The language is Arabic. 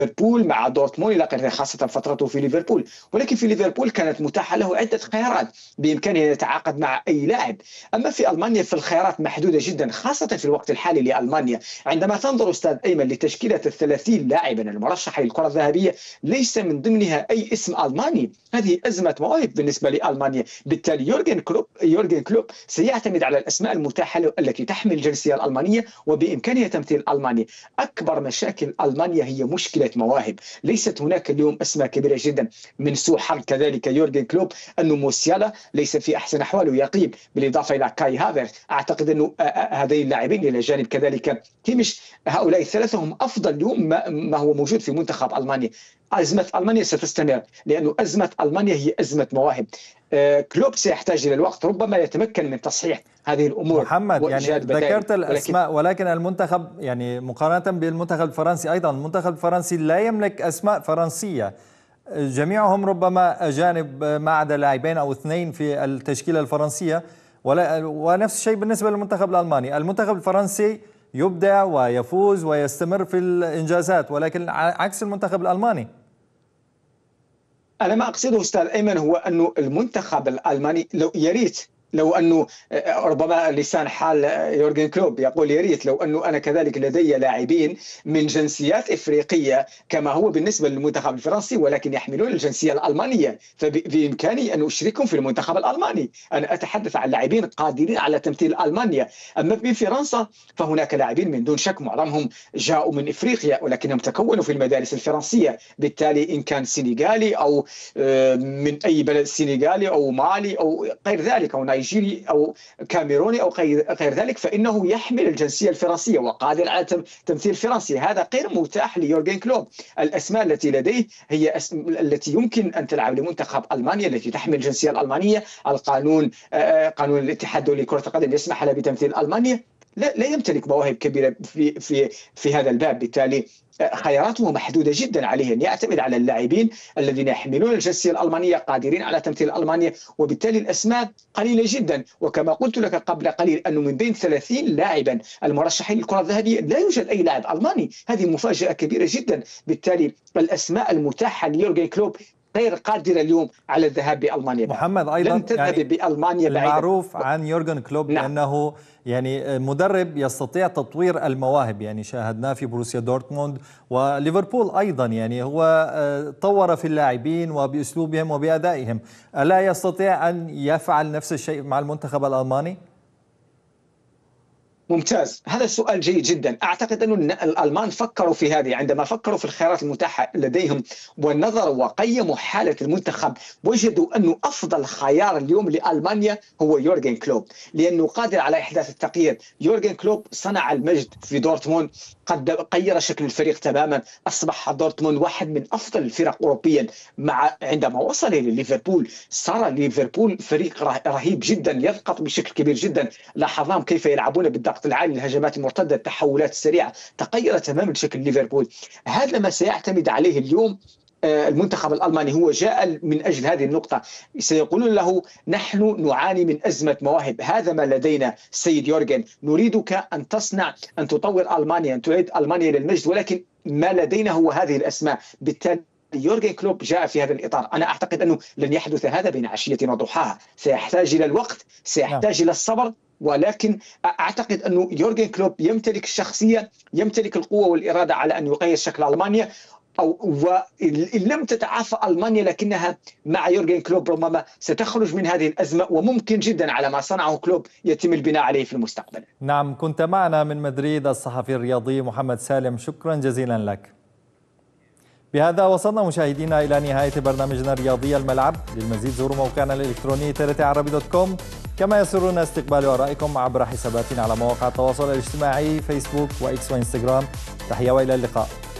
ليفربول مع دورتموند الى غيره، خاصه فترته في ليفربول. ولكن في ليفربول كانت متاحه له عده خيارات، بامكانه ان يتعاقد مع اي لاعب. اما في المانيا فالخيارات محدوده جدا، خاصه في الوقت الحالي لالمانيا. عندما تنظر استاذ ايمن لتشكيله ال30 لاعبا المرشحه للكره الذهبيه، ليس من ضمنها اي اسم الماني. هذه ازمه مواهب بالنسبه لالمانيا. بالتالي يورجن كلوب سيعتمد على الاسماء المتاحه له التي تحمل الجنسيه الالمانيه وبامكانها تمثيل المانيا. اكبر مشاكل المانيا هي مشكله مواهب. ليست هناك اليوم اسماء كبيره جدا. من سوء حظ كذلك يورجن كلوب انه موسيالا ليس في احسن احواله، يقيم، بالاضافه الى كاي هافرتز. اعتقد انه هذين اللاعبين الى جانب كذلك كيميش، هؤلاء الثلاثه هم افضل اليوم ما هو موجود في منتخب المانيا. ازمه المانيا ستستمر، لانه ازمه المانيا هي ازمه مواهب. كلوب سيحتاج الى الوقت، ربما يتمكن من تصحيح هذه الامور. محمد، يعني ذكرت الاسماء، ولكن المنتخب يعني مقارنه بالمنتخب الفرنسي، ايضا المنتخب الفرنسي لا يملك اسماء فرنسيه، جميعهم ربما اجانب ما عدا لاعبين او اثنين في التشكيله الفرنسيه. ونفس الشيء بالنسبه للمنتخب الالماني. المنتخب الفرنسي يبدع ويفوز ويستمر في الانجازات، ولكن عكس المنتخب الالماني. أنا ما أقصده أستاذ أيمن هو أنه المنتخب الألماني لو أنه ربما لسان حال يورجن كلوب يقول يا ريت لو أنه أنا كذلك لدي لاعبين من جنسيات إفريقية كما هو بالنسبة للمنتخب الفرنسي، ولكن يحملون الجنسية الألمانية، فبإمكاني أن أشركهم في المنتخب الألماني. أنا أتحدث عن لاعبين قادرين على تمثيل ألمانيا. أما في فرنسا فهناك لاعبين من دون شك معظمهم جاءوا من إفريقيا، ولكنهم تكونوا في المدارس الفرنسية. بالتالي إن كان سنغالي أو من أي بلد، سنغالي أو مالي أو غير ذلك أو نيجيري أو كاميروني أو غير ذلك، فإنه يحمل الجنسية الفرنسية وقادر على تمثيل فرنسي. هذا غير متاح ليورجن كلوب. الأسماء التي لديه هي التي يمكن أن تلعب لمنتخب ألمانيا التي تحمل الجنسية الألمانية. قانون الاتحاد الدولي لكرة القدم يسمح له بتمثيل ألمانيا. لا يمتلك مواهب كبيرة في هذا الباب. بالتالي خياراته محدودة جدا. عليه أن يعتمد على اللاعبين الذين يحملون الجنسية الألمانية قادرين على تمثيل ألمانيا، وبالتالي الأسماء قليلة جدا. وكما قلت لك قبل قليل أنه من بين 30 لاعبا المرشحين للكرة الذهبية لا يوجد أي لاعب ألماني. هذه مفاجأة كبيرة جدا. بالتالي الأسماء المتاحة ليورجن كلوب غير قادرة اليوم على الذهاب بألمانيا. محمد، أيضا لن تذهب يعني بألمانيا بعيدا. المعروف عن يورجن كلوب نعم. أنه يعني مدرب يستطيع تطوير المواهب، يعني شاهدناه في بروسيا دورتموند وليفربول أيضا، يعني هو طور في اللاعبين وبأسلوبهم وبأدائهم. ألا يستطيع أن يفعل نفس الشيء مع المنتخب الألماني؟ ممتاز، هذا السؤال جيد جدا. أعتقد أن الألمان فكروا في هذه عندما فكروا في الخيارات المتاحة لديهم ونظروا وقيموا حالة المنتخب، وجدوا أنه أفضل خيار اليوم لألمانيا هو يورجن كلوب، لأنه قادر على إحداث التغيير. يورجن كلوب صنع المجد في دورتموند، قد غير شكل الفريق تماما. أصبح دورتموند واحد من أفضل الفرق أوروبيا. عندما وصل إلى ليفربول صار ليفربول فريق رهيب جدا، يضغط بشكل كبير جدا. لاحظناهم كيف يلعبون بالضغط العالي، الهجمات المرتدة، التحولات السريعة، تغير تماما شكل ليفربول. هذا ما سيعتمد عليه اليوم المنتخب الألماني. هو جاء من أجل هذه النقطة. سيقولون له نحن نعاني من أزمة مواهب، هذا ما لدينا سيد يورجن، نريدك أن تصنع، أن تطور ألمانيا، أن تعيد ألمانيا إلى المجد، ولكن ما لدينا هو هذه الأسماء. بالتالي يورجن كلوب جاء في هذا الإطار. أنا أعتقد أنه لن يحدث هذا بين عشية وضحاها، سيحتاج إلى الوقت، سيحتاج إلى الصبر. ولكن أعتقد أنه يورجن كلوب يمتلك الشخصية، يمتلك القوة والإرادة على أن يغير شكل ألمانيا. وإن لم تتعافى ألمانيا لكنها مع يورجن كلوب ربما ستخرج من هذه الأزمة، وممكن جدا على ما صنعه كلوب يتم البناء عليه في المستقبل. نعم، كنت معنا من مدريد الصحفي الرياضي محمد سالم، شكرا جزيلا لك. بهذا وصلنا مشاهدينا إلى نهاية برنامجنا الرياضي الملعب. للمزيد زوروا موقعنا الإلكتروني TRT-Arabi.com، كما يسرنا استقبال آرائكم عبر حساباتنا على مواقع التواصل الاجتماعي فيسبوك وإكس وإنستغرام. تحية وإلى اللقاء.